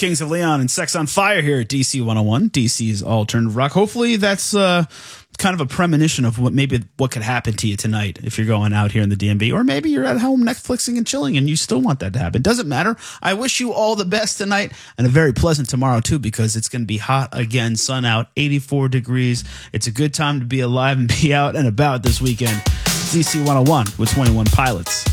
Kings of Leon and Sex on Fire here at DC 101, DC's alternative rock. Hopefully that's kind of a premonition of what could happen to you tonight if you're going out here in the DMV, or maybe you're at home Netflixing and chilling and you still want that to happen. Doesn't matter. I wish you all the best tonight and a very pleasant tomorrow too, because it's going to be hot again, sun out, 84 degrees. It's a good time to be alive and be out and about this weekend. DC 101 with 21 Pilots.